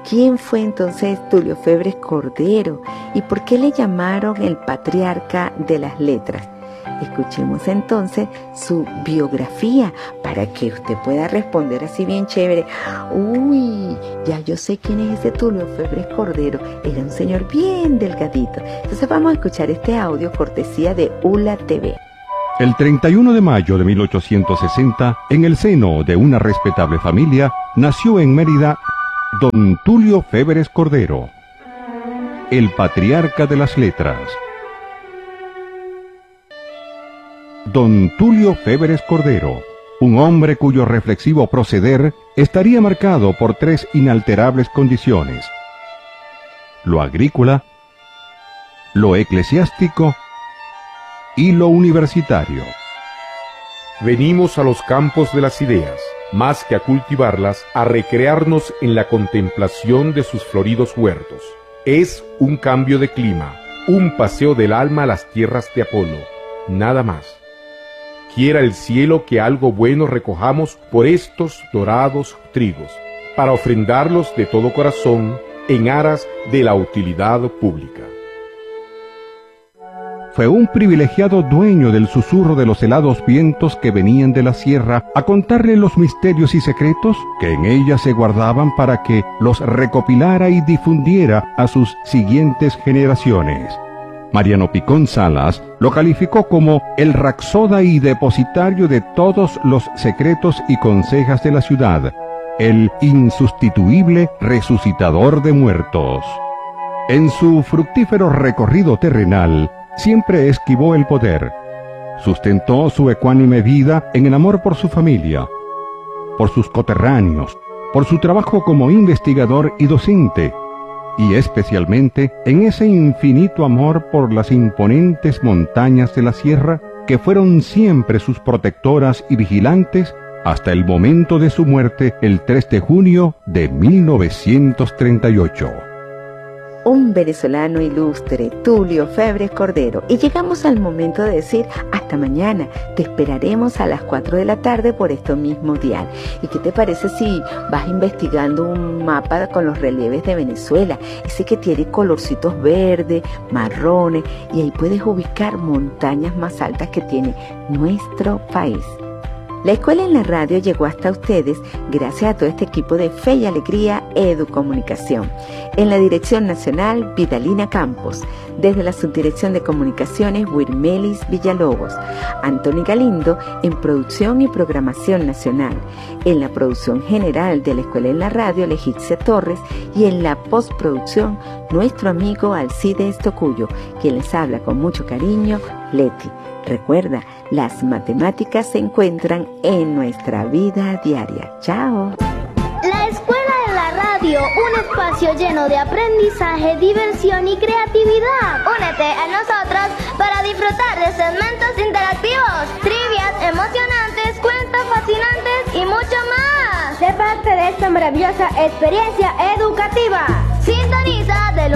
¿Quién fue entonces Tulio Febres Cordero y por qué le llamaron el patriarca de las letras? Escuchemos entonces su biografía para que usted pueda responder así bien chévere. Uy, ya yo sé quién es ese Tulio Febres Cordero. Era un señor bien delgadito. Entonces vamos a escuchar este audio cortesía de ULA TV. El 31 de mayo de 1860, en el seno de una respetable familia, nació en Mérida don Tulio Febres Cordero, el patriarca de las letras. Don Tulio Febres Cordero, un hombre cuyo reflexivo proceder estaría marcado por tres inalterables condiciones: lo agrícola, lo eclesiástico y lo universitario. Venimos a los campos de las ideas, más que a cultivarlas, a recrearnos en la contemplación de sus floridos huertos. Es un cambio de clima, un paseo del alma a las tierras de Apolo, nada más. Quiera el cielo que algo bueno recojamos por estos dorados trigos, para ofrendarlos de todo corazón en aras de la utilidad pública. Fue un privilegiado dueño del susurro de los helados vientos que venían de la sierra a contarle los misterios y secretos que en ella se guardaban para que los recopilara y difundiera a sus siguientes generaciones. Mariano Picón Salas lo calificó como el Rapsoda y depositario de todos los secretos y consejas de la ciudad, el insustituible resucitador de muertos. En su fructífero recorrido terrenal, siempre esquivó el poder. Sustentó su ecuánime vida en el amor por su familia, por sus coterráneos, por su trabajo como investigador y docente, y especialmente en ese infinito amor por las imponentes montañas de la sierra que fueron siempre sus protectoras y vigilantes hasta el momento de su muerte el 3 de junio de 1938. Un venezolano ilustre, Tulio Febres Cordero. Y llegamos al momento de decir hasta mañana. Te esperaremos a las 4 de la tarde por este mismo dial. ¿Y qué te parece si vas investigando un mapa con los relieves de Venezuela? Ese que tiene colorcitos verdes, marrones, y ahí puedes ubicar montañas más altas que tiene nuestro país. La Escuela en la Radio llegó hasta ustedes gracias a todo este equipo de Fe y Alegría Educomunicación. En la Dirección Nacional, Vidalina Campos. Desde la Subdirección de Comunicaciones, Wirmelis Villalobos. Antoni Galindo en Producción y Programación Nacional. En la producción general de la Escuela en la Radio, Legicia Torres. Y en la postproducción, nuestro amigo Alcides Tocuyo, quien les habla con mucho cariño, Leti. Recuerda, las matemáticas se encuentran en nuestra vida diaria. ¡Chao! La Escuela en la Radio, un espacio lleno de aprendizaje, diversión y creatividad. Únete a nosotros para disfrutar de segmentos interactivos, trivias emocionantes, cuentos fascinantes y mucho más. Sé parte de esta maravillosa experiencia educativa. Sintoniza de